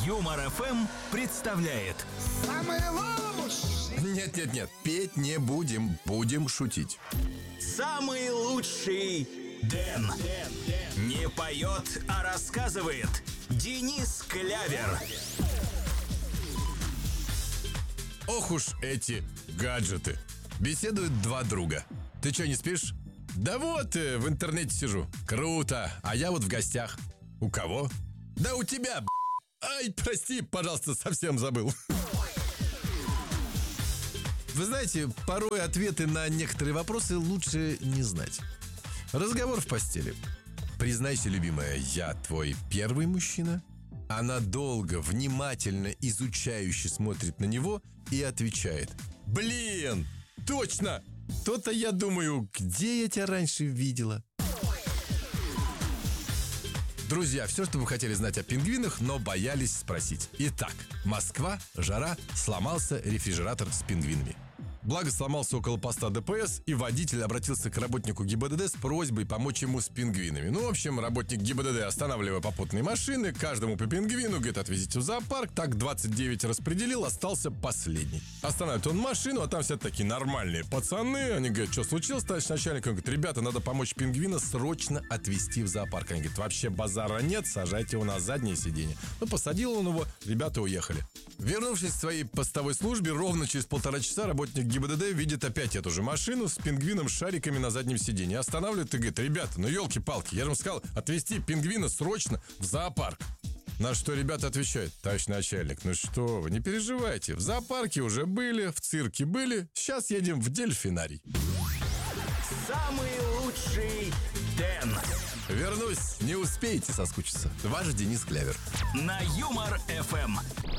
Юмор ФМ представляет. Самый лучший. Нет, петь не будем, будем шутить. Самый лучший Дэн. Не поет, а рассказывает Денис Клявер. Ох уж эти гаджеты. Беседуют два друга. Ты что, не спишь? Да вот, в интернете сижу. Круто. А я вот в гостях. У кого? Да у тебя, Ай, прости, пожалуйста, совсем забыл. Вы знаете, порой ответы на некоторые вопросы лучше не знать. Разговор в постели. Признайся, любимая, я твой первый мужчина? Она долго, внимательно, изучающе смотрит на него и отвечает: блин, точно! То-то я думаю, где я тебя раньше видела? Друзья, все, что вы хотели знать о пингвинах, но боялись спросить. Итак, Москва, жара, сломался рефрижератор с пингвинами. Благо сломался около поста ДПС, и водитель обратился к работнику ГИБДД с просьбой помочь ему с пингвинами. Ну, в общем, работник ГИБДД, останавливая попутные машины, каждому по пингвину, говорит, отвезите в зоопарк. Так 29 распределил, остался последний. Останавливает он машину, а там все такие нормальные пацаны. Они говорят, что случилось, товарищ начальник? Он говорит, ребята, надо помочь пингвина срочно отвезти в зоопарк. Они говорят, вообще базара нет, сажайте его на заднее сиденье. Ну, посадил он его, ребята уехали. Вернувшись к своей постовой службе, ровно через 1,5 часа работник ГИБДД видит опять эту же машину с пингвином с шариками на заднем сиденье. Останавливает и говорит, ребята, ну елки-палки, я же вам сказал отвезти пингвина срочно в зоопарк. На что ребята отвечают, товарищ начальник, ну что вы, не переживайте, в зоопарке уже были, в цирке были, сейчас едем в дельфинарий. Самый лучший Дэн. Вернусь, не успеете соскучиться. Ваш Денис Клявер. На Юмор ФМ.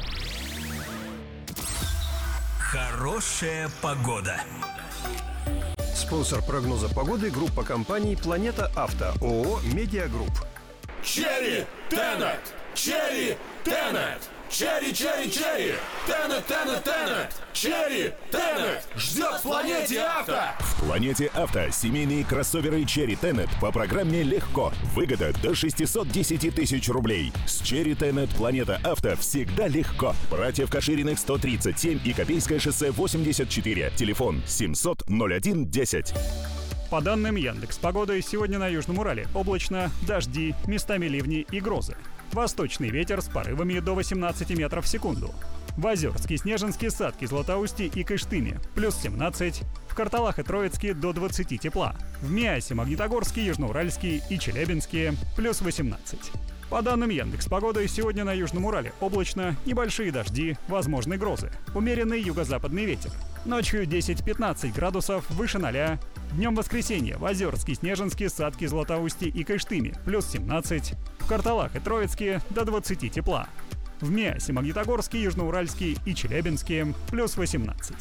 Хорошая погода. Спонсор прогноза погоды — группа компаний «Планета Авто», ООО «Медиагрупп». Черри Тенет! Черри Тенет! Черри, черри, черри! Тенет, тенет, тенет! Черри Тенет! Ждет в Планете Авто! В Планете Авто семейные кроссоверы Черри Тенет по программе «Легко». Выгода до 610 тысяч рублей. С Черри Тенет Планета Авто всегда легко. Братьев Кашириных 137 и Копейское шоссе 84. Телефон 700 01 10. По данным Яндекс.Погоды, сегодня на Южном Урале облачно, дожди, местами ливни и грозы. Восточный ветер с порывами до 18 метров в секунду. В Озерске, Снежинске, Садке, Златоусте и Кыштыме плюс 17. В Карталах и Троицке до 20 тепла. В Миасе, Магнитогорске, Южноуральске и Челябинске плюс 18. По данным Яндекс.Погоды, сегодня на Южном Урале облачно, небольшие дожди, возможны грозы. Умеренный юго-западный ветер. Ночью 10-15 градусов, выше 0. Днем воскресенья в Озерске, Снежинске, Садке, Златоусте и Кыштыме плюс 17. В Карталах и Троицке до 20 тепла. В Миасе, Магнитогорске, Южноуральске и Челябинске плюс 18.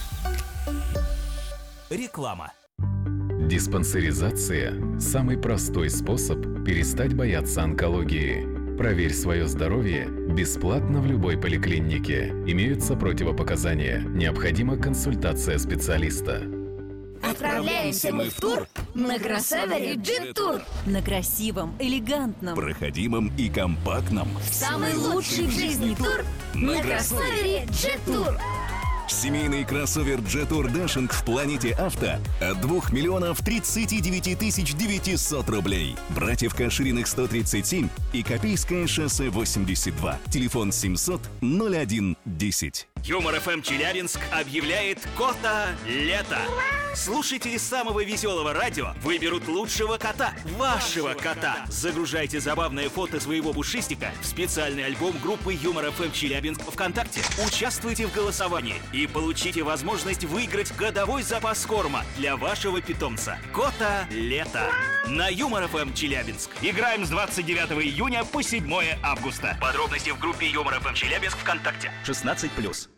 Реклама. Диспансеризация – самый простой способ перестать бояться онкологии. Проверь свое здоровье бесплатно в любой поликлинике. Имеются противопоказания. Необходима консультация специалиста. Отправляемся мы в тур на кроссовере Jet-Tour. На красивом, элегантном, Проходимом и компактном. самый лучший в жизни тур на кроссовере Jet-Tour. Семейный кроссовер Jet-Tour Dashing в Планете Авто от 2 миллионов 39 тысяч 900 рублей. Братьев Кашириных 137 и Копейское шоссе 82. Телефон 700 01 10. Юмор ФМ Челябинск объявляет кота лето. Слушатели самого веселого радио выберут лучшего кота, вашего кота. Загружайте забавное фото своего пушистика в специальный альбом группы Юмор ФМ Челябинск ВКонтакте. Участвуйте в голосовании и получите возможность выиграть годовой запас корма для вашего питомца. Кота лето. На Юмор ФМ Челябинск. Играем с 29 июня по 7 августа. Подробности в группе Юмор ФМ Челябинск ВКонтакте. 16+.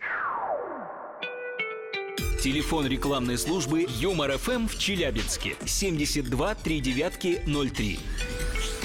Телефон рекламной службы Юмор ФМ в Челябинске 72 39 03.